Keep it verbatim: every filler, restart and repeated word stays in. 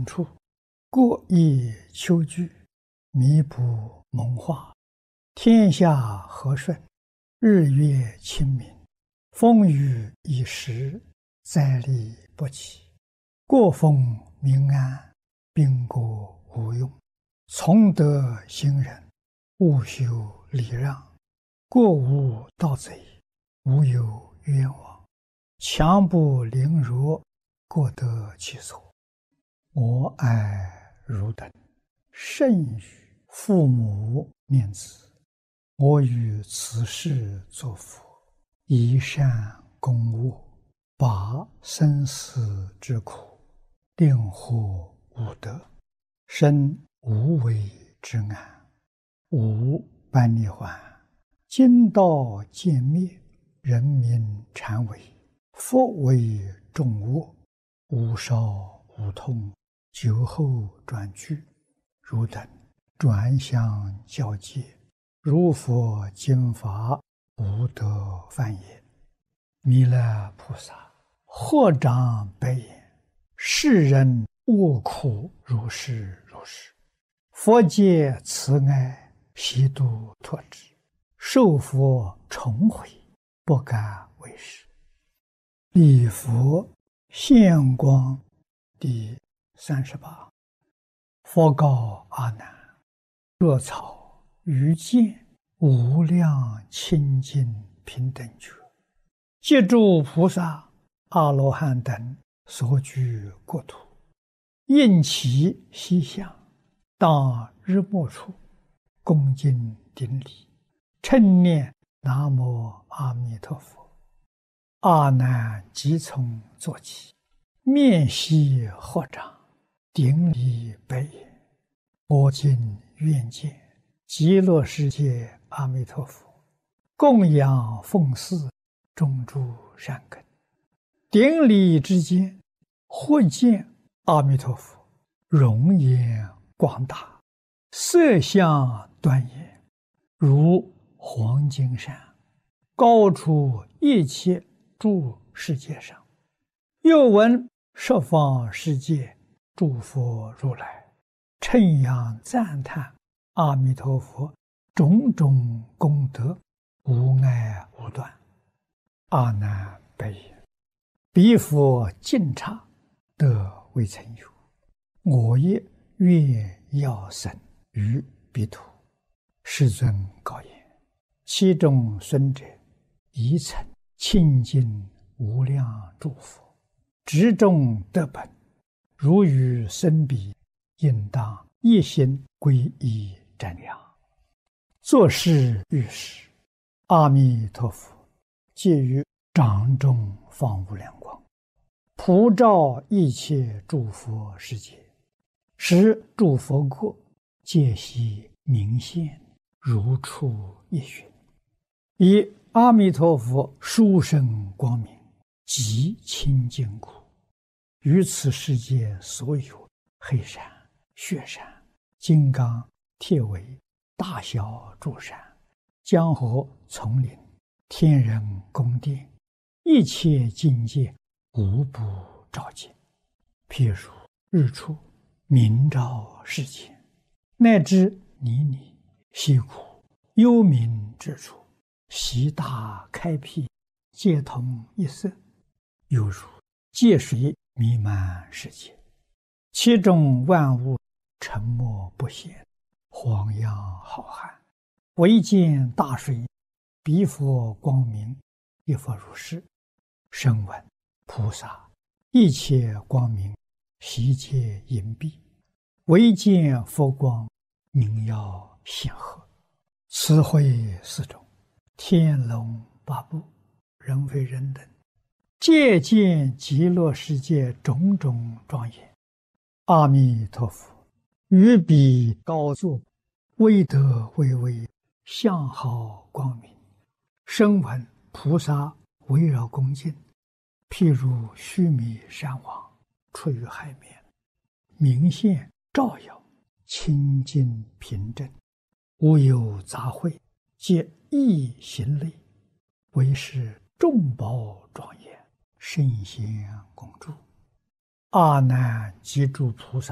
处，过意秋具，弥补蒙化，天下和顺，日月清明，风雨已时，灾利不起，过风民安，兵国无用，从德行仁，务修礼让，过无盗贼，无有冤枉，强不凌辱，各得其所。我爱汝等，甚与父母念兹。我于此世作佛，以善供恶，拔生死之苦，令获无得，生无为之安，无般涅槃，今道渐灭，人民禅为，佛为众恶，无少无痛，酒后转句，汝等转相教戒，如佛经法，无得犯也。弥勒菩萨合掌白言：世人恶苦如是如是，佛界慈爱，悉度脱之，受佛重回，不敢为是。礼佛现光第三十八。佛告阿难：若草于见无量清净平等觉，借诸菩萨、阿罗汉等所居国土，应其西向，当日没处，恭敬顶礼，称念南无阿弥陀佛。阿难即从坐起，面悉合掌，顶礼白言：我今愿见极乐世界阿弥陀佛，供养奉祀，种诸善根。顶礼之间，忽见阿弥陀佛容颜广大，色相端严，如黄金山，高出一切诸世界上。又闻十方世界诸佛如来称扬赞叹阿弥陀佛种种功德，无碍无断。阿难白言：彼佛尽刹，得未曾有，我也愿要生于彼土。世尊告言：其中孙者，宜曾清净无量诸佛，执众得本，如与生彼，应当一心皈依瞻仰。作是遇时，阿弥陀佛借于掌中放无量光，普照一切诸佛世界，使诸佛国皆悉明现，如出一寻。以阿弥陀佛殊胜光明，极清净故，于此世界所有黑山、雪山、金刚、铁围、大小诸山、江河、丛林、天人宫殿，一切境界无不照见。譬如日出明照世间，乃至泥泞、溪谷、幽冥之处，悉大开辟，皆同一色，犹如界水弥漫世界，其中万物沉默不显，荒洋浩瀚，唯见大水，彼佛光明，亦复如是。声闻菩萨一切光明，悉皆隐蔽，唯见佛光，明耀显赫。此会四种，天龙八部，人非人等，皆见极乐世界种种庄严。阿弥陀佛于彼高坐，威德巍巍，相好光明。声闻菩萨围绕恭敬，譬如须弥山王出于海面，明现照耀，清净平正，无有杂秽，皆一行类，为是众宝庄严，圣贤恭祝。阿难及诸菩萨